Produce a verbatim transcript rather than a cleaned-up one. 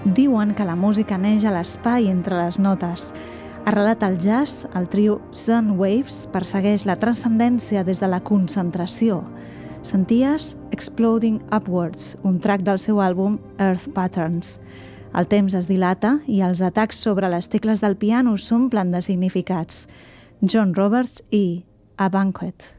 Diuen que la música neix a l'espai entre les notes. Arrelat al jazz, el trio Sun Waves persegueix la transcendència des de la concentració. Senties Exploding Upwards, un track del seu àlbum Earth Patterns. El temps es dilata i els atacs sobre les tecles del piano s'omplen de significats. John Roberts i A Banquet.